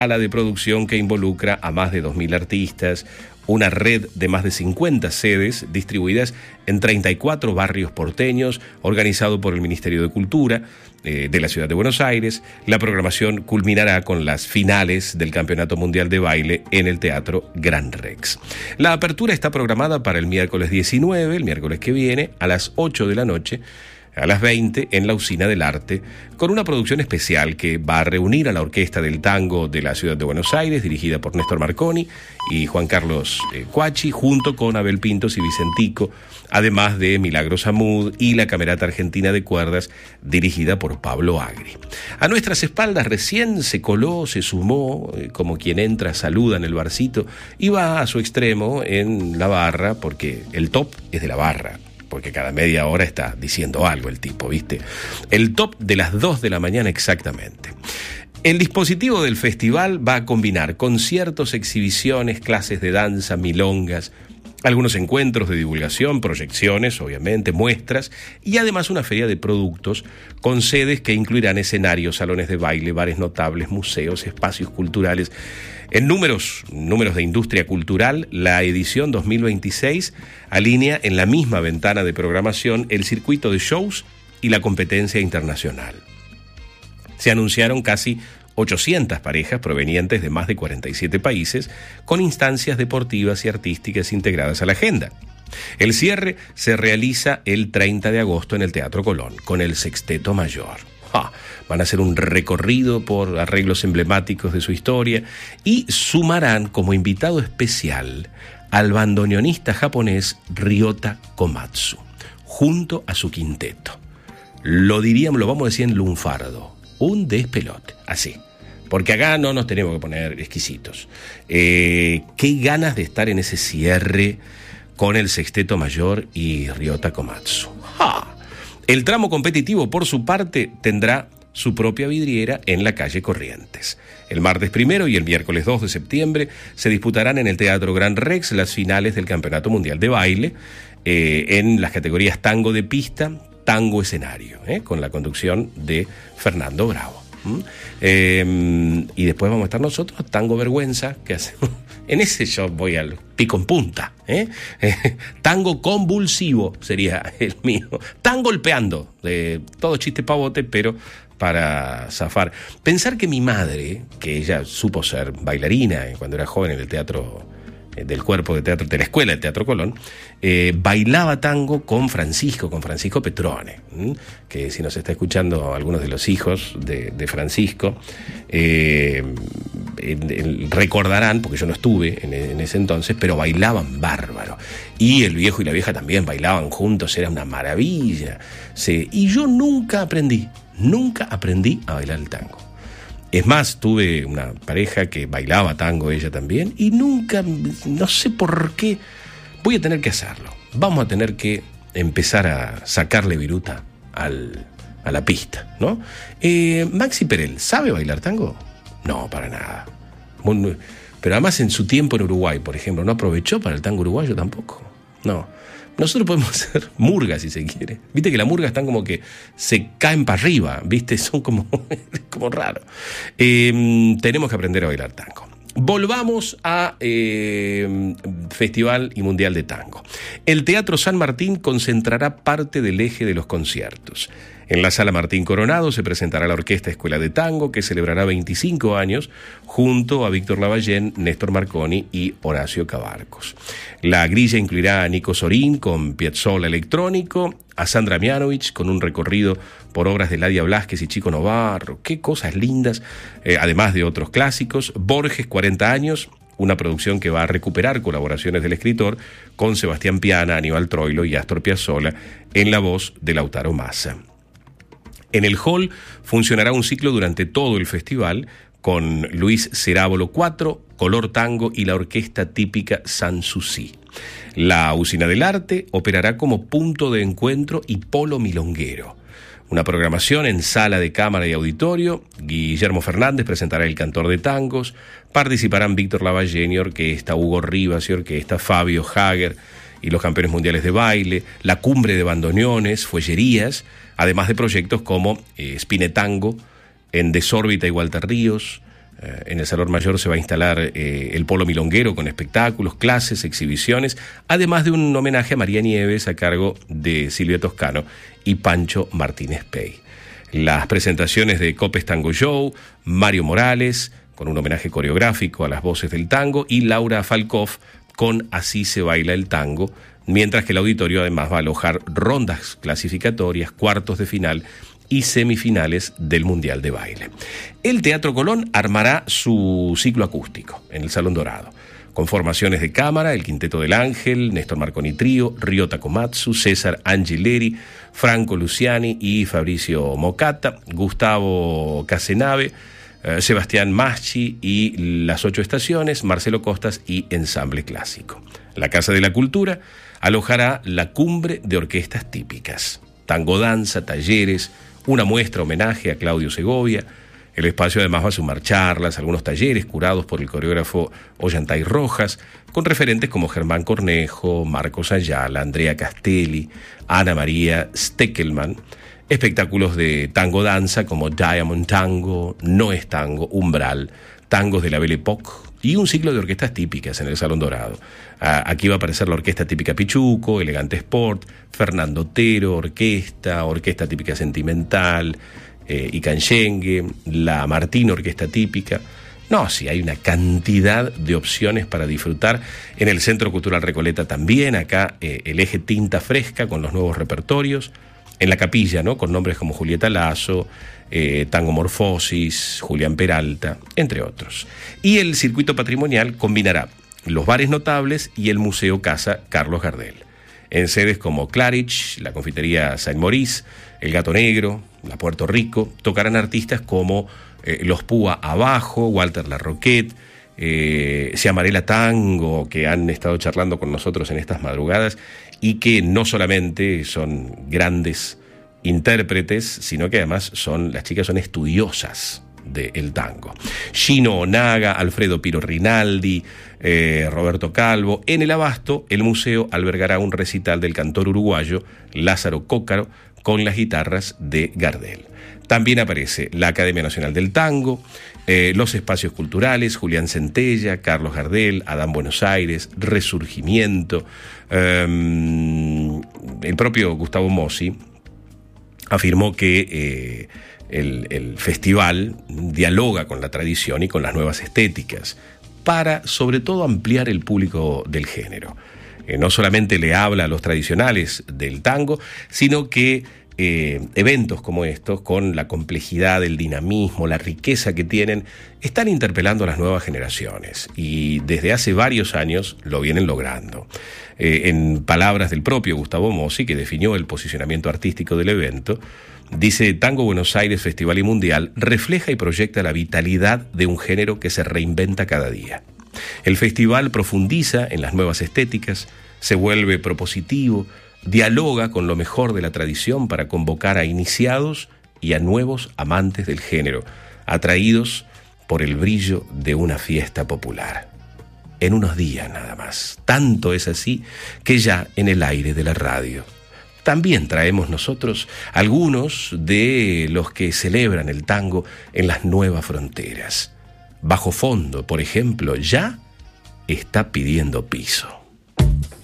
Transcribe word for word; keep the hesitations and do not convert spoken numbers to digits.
sala de producción que involucra a más de dos mil artistas, una red de más de cincuenta sedes distribuidas en treinta y cuatro barrios porteños, organizado por el Ministerio de Cultura eh, de la Ciudad de Buenos Aires. La programación culminará con las finales del Campeonato Mundial de Baile en el Teatro Gran Rex. La apertura está programada para el miércoles diecinueve, el miércoles que viene, a las ocho de la noche, a las veinte en la Usina del Arte, con una producción especial que va a reunir a la Orquesta del Tango de la Ciudad de Buenos Aires, dirigida por Néstor Marconi y Juan Carlos eh, Cuachi, junto con Abel Pintos y Vicentico, además de Milagros Amud y la Camerata Argentina de Cuerdas, dirigida por Pablo Agri. A nuestras espaldas recién se coló, se sumó, eh, como quien entra, saluda en el barcito, y va a su extremo en la barra, porque el top es de la barra, porque cada media hora está diciendo algo el tipo, ¿viste? El top de las dos de la mañana exactamente. El dispositivo del festival va a combinar conciertos, exhibiciones, clases de danza, milongas, algunos encuentros de divulgación, proyecciones, obviamente, muestras, y además una feria de productos con sedes que incluirán escenarios, salones de baile, bares notables, museos, espacios culturales. En números, números de industria cultural, la edición dos mil veintiséis alinea en la misma ventana de programación el circuito de shows y la competencia internacional. Se anunciaron casi ochocientas parejas provenientes de más de cuarenta y siete países, con instancias deportivas y artísticas integradas a la agenda. El cierre se realiza el treinta de agosto en el Teatro Colón, con el Sexteto Mayor. Ah, van a hacer un recorrido por arreglos emblemáticos de su historia y sumarán como invitado especial al bandoneonista japonés Ryota Komatsu, junto a su quinteto. Lo diríamos, lo vamos a decir en lunfardo, un despelote, así. Porque acá no nos tenemos que poner exquisitos. Eh, qué ganas de estar en ese cierre con el Sexteto Mayor y Ryota Komatsu. ¡Ja! El tramo competitivo, por su parte, tendrá su propia vidriera en la calle Corrientes. El martes primero y el miércoles dos de septiembre se disputarán en el Teatro Gran Rex las finales del Campeonato Mundial de Baile eh, en las categorías tango de pista, tango escenario, eh, con la conducción de Fernando Bravo. ¿Mm? Eh, y después vamos a estar nosotros, Tango Vergüenza, que hacemos. En ese yo voy al pico en punta. ¿eh? Eh, tango convulsivo sería el mío. Tan golpeando. Eh, todo chiste pavote, pero para zafar. Pensar que mi madre, que ella supo ser bailarina eh, cuando era joven en el teatro, eh, del cuerpo de teatro, de la escuela del Teatro Colón, eh, bailaba tango con Francisco, con Francisco Petrone, ¿m? que si nos está escuchando algunos de los hijos de, de Francisco, eh, en, en, recordarán, porque yo no estuve en, en ese entonces, pero bailaban bárbaro. Y el viejo y la vieja también bailaban juntos, era una maravilla. Sí, y yo nunca aprendí, nunca aprendí a bailar el tango. Es más, tuve una pareja que bailaba tango, ella también, y nunca, no sé por qué, voy a tener que hacerlo. Vamos a tener que empezar a sacarle viruta al, a la pista, ¿no? Eh, Maxi Perel, ¿sabe bailar tango? No, para nada. Muy, pero además en su tiempo en Uruguay, por ejemplo, ¿no aprovechó para el tango uruguayo tampoco? No. Nosotros podemos hacer murga si se quiere. Viste que las murgas están como que se caen para arriba, viste, son como, como raro. Eh, tenemos que aprender a bailar tango. Volvamos a eh, Festival y Mundial de Tango. El Teatro San Martín concentrará parte del eje de los conciertos. En la Sala Martín Coronado se presentará la Orquesta Escuela de Tango, que celebrará veinticinco años, junto a Víctor Lavallén, Néstor Marconi y Horacio Cabarcos. La grilla incluirá a Nico Sorín con Piazzolla electrónico, a Sandra Mianovich con un recorrido por obras de Ladia Blasquez y Chico Novarro. Qué cosas lindas, eh, además de otros clásicos. Borges, cuarenta años, una producción que va a recuperar colaboraciones del escritor con Sebastián Piana, Aníbal Troilo y Astor Piazzolla en la voz de Lautaro Massa. En el hall funcionará un ciclo durante todo el festival con Luis Cerábolo cuatro, Color Tango y la orquesta típica Sanssouci. La Usina del Arte operará como punto de encuentro y polo milonguero. Una programación en sala de cámara y auditorio. Guillermo Fernández presentará El Cantor de Tangos. Participarán Víctor Lavallén y orquesta, Hugo Rivas y orquesta, Fabio Hager y los campeones mundiales de baile, la cumbre de bandoneones, fuellerías, además de proyectos como eh, Spinetango, en Desórbita y Walter Ríos, En el Salón Mayor se va a instalar eh, el Polo Milonguero con espectáculos, clases, exhibiciones, además de un homenaje a María Nieves a cargo de Silvia Toscano y Pancho Martínez Pey. Las presentaciones de Copes Tango Show, Mario Morales, con un homenaje coreográfico a las voces del tango, y Laura Falcoff con Así se baila el tango, mientras que el auditorio además va a alojar rondas clasificatorias, cuartos de final y semifinales del Mundial de Baile. El Teatro Colón armará su ciclo acústico en el Salón Dorado, con formaciones de cámara, el Quinteto del Ángel, Néstor Marconi Trío, Ryota Komatsu, César Angileri, Franco Luciani y Fabricio Mocata, Gustavo Casenave, eh, Sebastián Maschi y Las Ocho Estaciones, Marcelo Costas y Ensamble Clásico. La Casa de la Cultura alojará la cumbre de orquestas típicas, tango danza, talleres, una muestra homenaje a Claudio Segovia. El espacio además va a sumar charlas, algunos talleres curados por el coreógrafo Ollantay Rojas, con referentes como Germán Cornejo, Marcos Ayala, Andrea Castelli, Ana María Steckelman, espectáculos de tango danza como Diamond Tango, No es Tango, Umbral, tangos de la Belle Époque y un ciclo de orquestas típicas en el Salón Dorado. Aquí va a aparecer la Orquesta Típica Pichuco, Elegante Sport, Fernando Otero, Orquesta, Orquesta Típica Sentimental, eh, Icanchengue, la Martín Orquesta Típica. No, sí, hay una cantidad de opciones para disfrutar. En el Centro Cultural Recoleta también, acá eh, el eje Tinta Fresca con los nuevos repertorios. En la Capilla, ¿no?, con nombres como Julieta Lazo, eh, Tango Morfosis, Julián Peralta, entre otros. Y el circuito patrimonial combinará los bares notables y el Museo Casa Carlos Gardel. En sedes como Claridge, la Confitería Saint Maurice, el Gato Negro, la Puerto Rico, tocarán artistas como eh, Los Púa Abajo, Walter Larroquette, eh, Ciamarela Tango, que han estado charlando con nosotros en estas madrugadas y que no solamente son grandes intérpretes, sino que además son, las chicas son estudiosas del tango. Gino Onaga, Alfredo Piro Rinaldi, eh, Roberto Calvo. En el Abasto, el museo albergará un recital del cantor uruguayo Lázaro Cócaro con las guitarras de Gardel. También aparece la Academia Nacional del Tango, eh, los espacios culturales, Julián Centella, Carlos Gardel, Adán Buenos Aires, Resurgimiento. Eh, el propio Gustavo Mossi afirmó que eh, el, el festival dialoga con la tradición y con las nuevas estéticas para, sobre todo, ampliar el público del género. Eh, no solamente le habla a los tradicionales del tango, sino que eh, eventos como estos, con la complejidad, el dinamismo, la riqueza que tienen, están interpelando a las nuevas generaciones y desde hace varios años lo vienen logrando. Eh, en palabras del propio Gustavo Mossi, que definió el posicionamiento artístico del evento, dice: Tango Buenos Aires Festival y Mundial refleja y proyecta la vitalidad de un género que se reinventa cada día. El festival profundiza en las nuevas estéticas, se vuelve propositivo, dialoga con lo mejor de la tradición para convocar a iniciados y a nuevos amantes del género, atraídos por el brillo de una fiesta popular. En unos días nada más. Tanto es así que ya en el aire de la radio también traemos nosotros algunos de los que celebran el tango en las nuevas fronteras. Bajo Fondo, por ejemplo, ya está pidiendo piso.